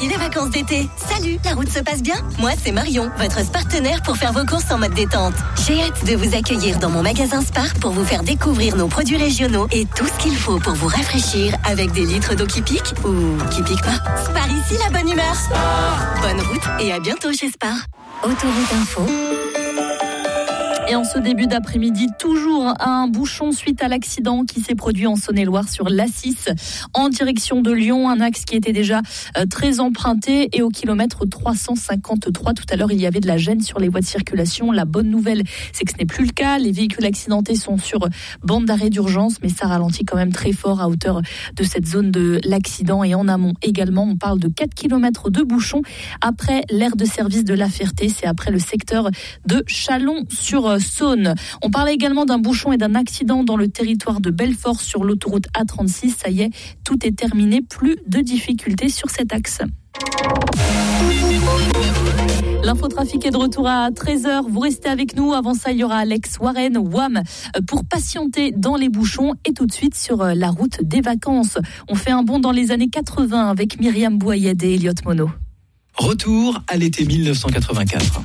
Voici les vacances d'été. Salut, la route se passe bien? Moi, c'est Marion, votre partenaire pour faire vos courses en mode détente. J'ai hâte de vous accueillir dans mon magasin Spar pour vous faire découvrir nos produits régionaux et tout ce qu'il faut pour vous rafraîchir avec des litres d'eau qui piquent ou qui piquent pas. Spar ici, la bonne humeur. Spar. Bonne route et à bientôt chez Spar. Autoroute Info. Et en ce début d'après-midi, toujours un bouchon suite à l'accident qui s'est produit en Saône-et-Loire sur l'A6 en direction de Lyon, un axe qui était déjà très emprunté et au kilomètre 353. Tout à l'heure, il y avait de la gêne sur les voies de circulation. La bonne nouvelle, c'est que ce n'est plus le cas. Les véhicules accidentés sont sur bande d'arrêt d'urgence, mais ça ralentit quand même très fort à hauteur de cette zone de l'accident. Et en amont également, on parle de 4 km de bouchons après l'aire de service de La Ferté. C'est après le secteur de Chalon-sur Saône. On parlait également d'un bouchon et d'un accident dans le territoire de Belfort sur l'autoroute A36. Ça y est, tout est terminé. Plus de difficultés sur cet axe. L'infotrafic est de retour à 13h. Vous restez avec nous. Avant ça, il y aura Alex Warren, Wham, pour patienter dans les bouchons. Et tout de suite sur la route des vacances. On fait un bond dans les années 80 avec Myriam Bouyed et Elliot Mono. Retour à l'été 1984.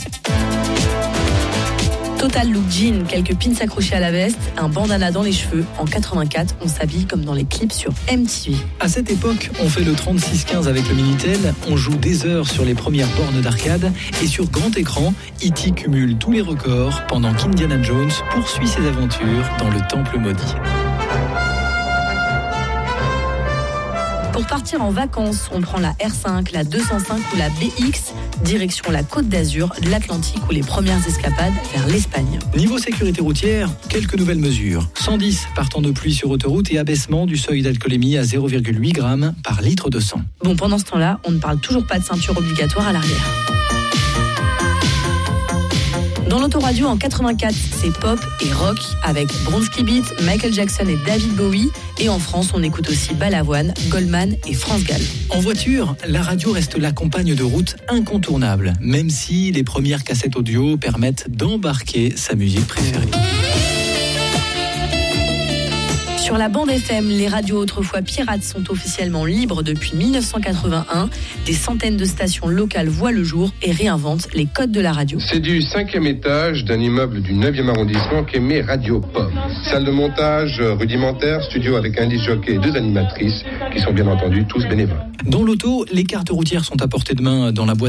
Total look jean, quelques pins accrochés à la veste, un bandana dans les cheveux. En 84, on s'habille comme dans les clips sur MTV. À cette époque, on fait le 36-15 avec le Minitel, on joue des heures sur les premières bornes d'arcade et sur grand écran, E.T. cumule tous les records pendant qu'Indiana Jones poursuit ses aventures dans le temple maudit. Pour partir en vacances, on prend la R5, la 205 ou la BX, direction la Côte d'Azur, l'Atlantique ou les premières escapades vers l'Espagne. Niveau sécurité routière, quelques nouvelles mesures. 110 par temps de pluie sur autoroute et abaissement du seuil d'alcoolémie à 0,8 g par litre de sang. Bon, pendant ce temps-là, on ne parle toujours pas de ceinture obligatoire à l'arrière. Dans l'autoradio en 84, c'est pop et rock avec Bronski Beat, Michael Jackson et David Bowie. Et en France, on écoute aussi Balavoine, Goldman et France Gall. En voiture, la radio reste la compagne de route incontournable, même si les premières cassettes audio permettent d'embarquer sa musique préférée. Sur la bande FM, les radios autrefois pirates sont officiellement libres depuis 1981. Des centaines de stations locales voient le jour et réinventent les codes de la radio. C'est du 5e étage d'un immeuble du 9e arrondissement qu'émet Radio Pomme. Salle de montage rudimentaire, studio avec un disc jockey et 2 animatrices qui sont bien entendu tous bénévoles. Dans l'auto, les cartes routières sont à portée de main dans la boîte